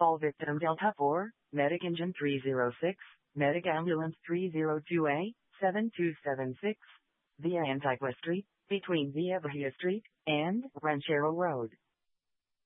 Fall victim Delta 4, Medic Engine 306, Medic Ambulance 302A, 7276, via Antiqua Street, between Via Bahia Street and Ranchero Road.